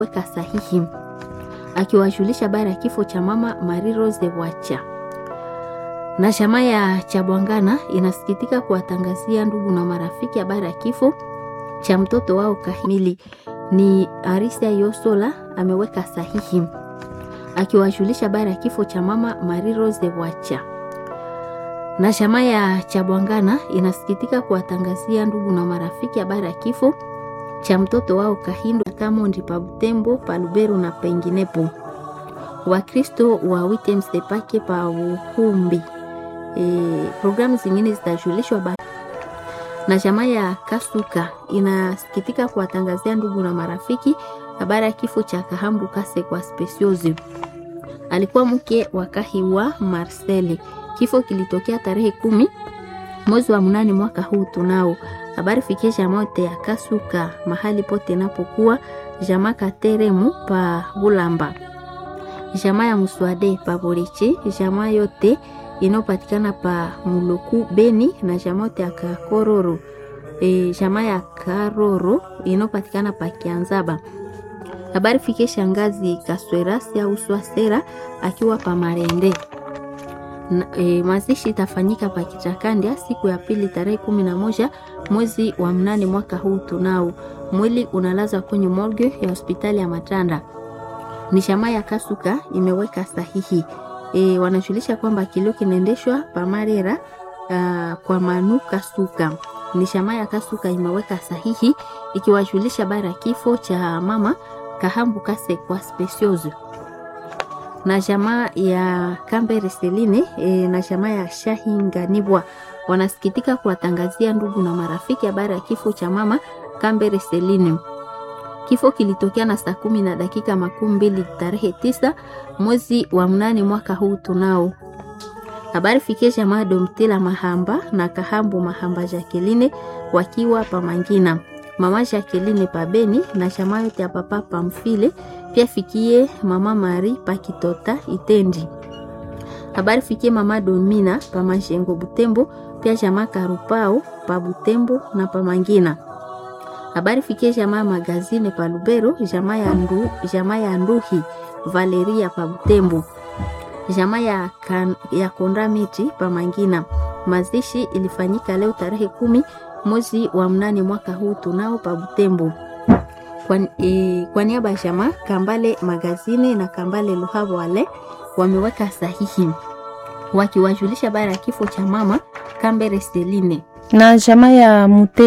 weka sahihi akiwajulisha habari ya kifo cha mama Marie Rose Wacha. Na chama ya Chabwangana inasikitika kuwatangazia ndugu na marafiki habari ya kifo cha mtoto wao Kahimili ni Arisia Yosola ameweka sahihi akiwajulisha habari ya kifo cha mama Marie Rose Wacha. Na chama ya Chabwangana inasikitika kuwatangazia ndugu na marafiki habari ya kifo cha mtoto wao Kahindo Kamondi pa Butembo, pa Lubero na penginepo. Wakristo wa Witemstepake pa Uhumbi. Programu zingine zitajulishwa baadaye. Na chama ya Kasuka inasikitika kuwatangazia ndugu na marafiki habari ya kifo cha Kahambu Kase kwa Speciosi. Alikuwa mke wa Kahiwa Marcel. Kifo kilitokea tarehe 10 mwezi wa 8 mwaka huu tunao. Habari fikie jamaa yote ya Kasuka mahali pote napokuwa, jamaa Kateremu pa Bulamba, jamaa ya Muswade pa Borichi, jamaa yote inopatikana pa Muluku Beni na jamaa yote ya Kakororo, jamaa ya Karoro inopatikana pa Kianzaba. Habari fikie shangazi Kaswerasi au Swasera akiwa pa Marende. Mazishi itafanyika pa Kichakandia siku ya pili tarehe 11 mwezi wa 8 mwaka huu tunao. Mwili unalazwa kwenye morgue ya hospitali ya Matanda. Ni chama ya Kasuka imeweka sahihi. Wanajulisha kwamba kilio kinaendeshwa pa Marera kwa Manu Kasuka. Ni chama ya Kasuka imeweka sahihi ikiwajulisha habari ya kifo cha mama Kahambu Kase kwa Speciosi. Na jamaa ya Kambere Seline na jamaa ya Shahinganibwa wanasikitika kuwatangazia ndugu na marafiki habari ya kifo cha mama Kambere Seline. Kifo kilitokea na saa 10 na dakika 20 tarehe 9 mwezi wa 8 mwaka huu tunao. Habari fikie jamaa Domtela Mahamba na Kahambu Mahamba Jacqueline wakiwa pa Mangina. Mama Jacqueline pa Beni na jamaa yote ya papa pa Mfile. Pia fikie mama Mari pa Kitota Itendi. Habari fikie mama Domina pa Mashengo Butembo, pia jamaa Karupao pa Butembo na pa Mangina. Habari fikie jamaa Magazine pa Lubero, jamaa ya Nduhi Valeria pa Butembo, jamaa ya Kondamiti pa Mangina. Mazishi ilifanyika leo tarehe 10 mwezi wa 8 mwaka huu tunao pa Butembo. Kwa niaba ya jamaa Kambale Magazine na Kambale Luhabo wale wameweka sahihi wakiwajulisha habari ya kifo cha mama Kambere Seline. Na jamaa ya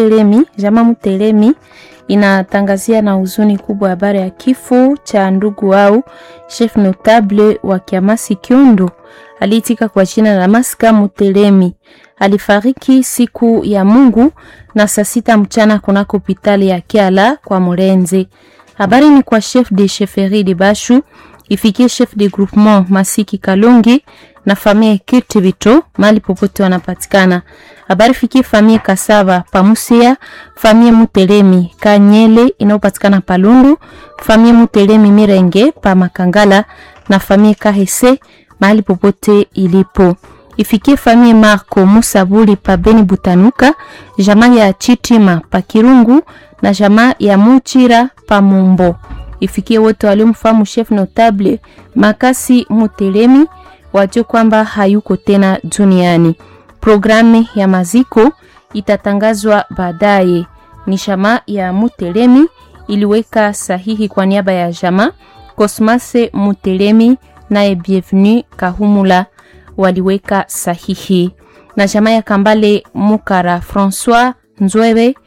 Mutelemi inatangazia na huzuni kubwa habari ya kifo cha ndugu wao chef notable wa Kiamasi Kiondo aliitika kwa jina la Maska Mutelemi. Alifariki siku ya Mungu na saa 6 mchana kunako hospitali ya Kiala kwa Murenze. Habari ni kwa chef de chefferie de Bashu, ifikie chef de groupement Masiki Kalongi na famille Kirtivito mali popote wanapatikana. Habari fikie famille Kasava Pamusia, famille Mutelemi Kanyele inayopatikana Palundu, famille Mutelemi Mirenge pa Makangala na famille Kahese mali popote ilipo. Ifikie famille Marco Musabuli pa Beni Butanuka, jamaa ya Chitima pa Kirungu na jamaa ya Muchira pa Mumbo. Ifikie wote waliomfahamu chef notable Makasi Mutelemi wajue kwamba hayuko tena duniani. Programu ya maziko itatangazwa baadaye. Ni jamaa ya Mutelemi iliweka sahihi kwa niaba ya jamaa Cosmase Mutelemi na Bienvenue Kahumula waliweka sahihi. Na jamaa ya Kambale Mukara François Nzwebe